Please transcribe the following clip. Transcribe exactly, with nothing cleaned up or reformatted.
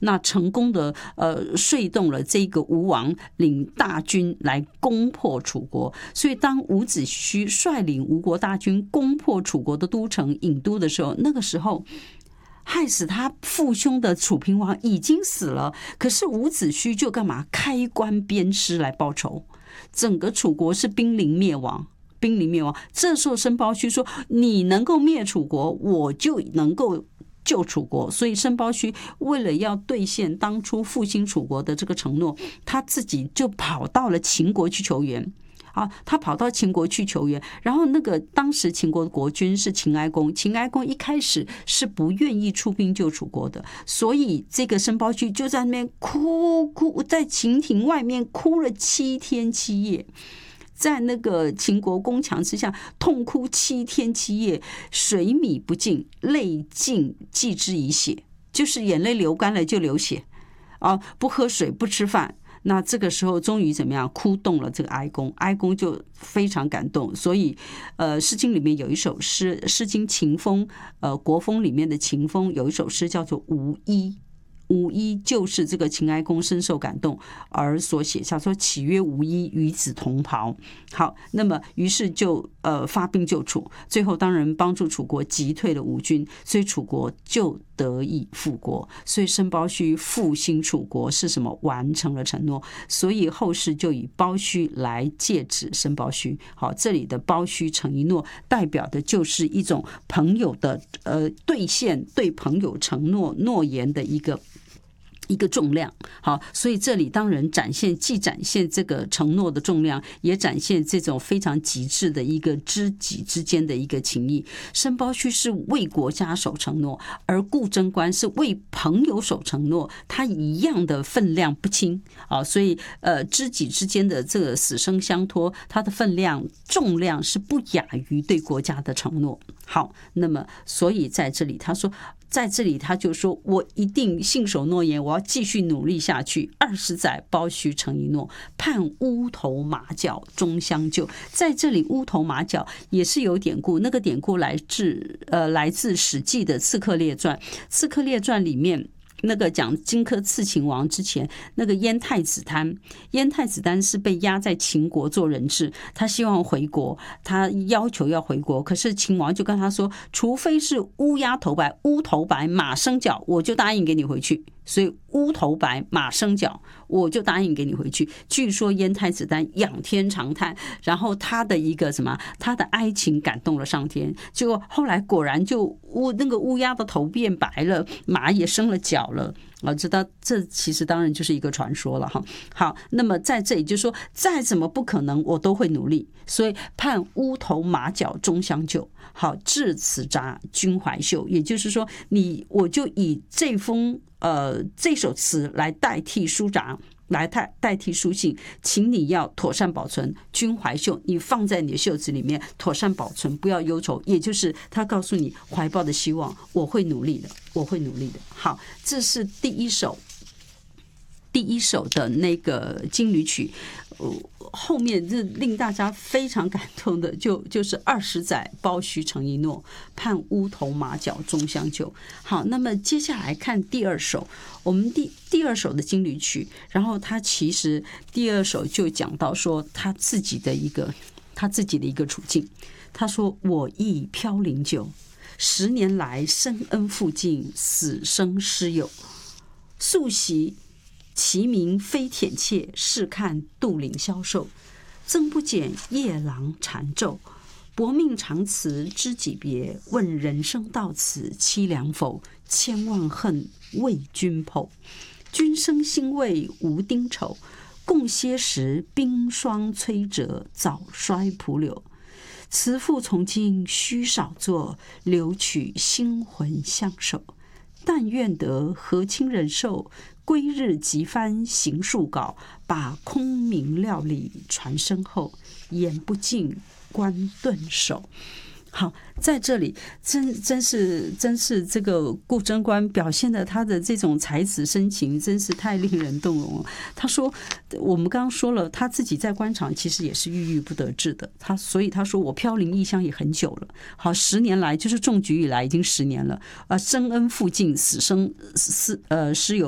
那成功的呃说动了这个吴王领大军来攻破楚国。所以当伍子胥率领吴国大军攻破楚国的都城郢都的时候，那个时候害死他父兄的楚平王已经死了，可是伍子胥就干嘛？开棺鞭尸来报仇，整个楚国是濒临灭亡。濒临灭亡。这时候申包胥说：“你能够灭楚国，我就能够救楚国。”所以申包胥为了要兑现当初复兴楚国的这个承诺，他自己就跑到了秦国去求援。啊，他跑到秦国去求援，然后那个当时秦国的国君是秦哀公，秦哀公一开始是不愿意出兵救楚国的，所以这个申包胥就在那边哭哭，在秦庭外面哭了七天七夜，在那个秦国宫墙之下痛哭七天七夜，水米不进，泪尽继之以血，就是眼泪流干了就流血啊，不喝水不吃饭。那这个时候终于怎么样哭动了这个哀公，哀公就非常感动，所以呃，《诗经》里面有一首诗，《诗经·秦风》呃，国风里面的秦风有一首诗叫做《无衣》。无衣就是这个秦哀公深受感动而所写下，说岂曰无衣，与子同袍。好，那么于是就呃发兵救楚，最后当然帮助楚国击退了吴军，所以楚国就得以复国。所以申包胥复兴楚国是什么？完成了承诺，所以后世就以包胥来借指申包胥。好，这里的包胥承一诺，代表的就是一种朋友的呃兑现对朋友承诺诺言的一个。一个重量。好，所以这里当然展现既展现这个承诺的重量，也展现这种非常极致的一个知己之间的一个情谊。申包胥是为国家守承诺，而顾贞观是为朋友守承诺，他一样的分量不轻啊。所以呃，知己之间的这个死生相托，它的分量重量是不亚于对国家的承诺。好，那么所以在这里他说。在这里他就说，我一定信守诺言，我要继续努力下去。二十载包胥承一诺，盼乌头马角终相救。在这里乌头马角也是有典故，那个典故来自呃来自史记的刺客列传。刺客列传里面那个讲荆轲刺秦王之前，那个燕太子丹，燕太子丹是被压在秦国做人质，他希望回国，他要求要回国，可是秦王就跟他说，除非是乌鸦头白，乌头白马生角，我就答应给你回去。所以乌头白马生角，我就答应给你回去。据说燕太子丹仰天长叹，然后他的一个什么，他的哀情感动了上天。结果后来果然就乌那个乌鸦的头变白了，马也生了角了。啊，知道这其实当然就是一个传说了哈。好，那么在这里就说，再怎么不可能，我都会努力。所以盼乌头马角终相救。好，至此札君怀袖，也就是说，你我就以这封呃这首词来代替书札。来代代替书信，请你要妥善保存，君怀袖，你放在你的袖子里面，妥善保存，不要忧愁。也就是他告诉你怀抱的希望，我会努力的，我会努力的。好，这是第一首，第一首的那个金缕曲。后面这令大家非常感动的就就是二十载包胥承一诺，盼乌头马角终相救。好，那么接下来看第二首，我们第第二首的金缕曲，然后他其实第二首就讲到说他自己的一个他自己的一个处境。他说，我亦飘零久，十年来深恩负尽，死生师友，素习其名非舔妾，试看杜陵消瘦。曾不减夜郎缠昼，薄命长辞知己别。问人生到此凄凉否？千万恨为君剖。君生欣慰无丁丑，共歇时冰霜摧折，早衰蒲柳。辞赋从今须少作，留取心魂相守。但愿得和亲人寿，归日即翻行述稿，把空明料理传身后，言不尽官顿首。好，在这里真真是真是这个顾贞观表现的他的这种才子深情，真是太令人动容了。他说，我们刚刚说了，他自己在官场其实也是郁郁不得志的，他所以他说我飘零异乡也很久了。好，十年来就是中举以来已经十年了啊，深恩负尽，死生死呃师友。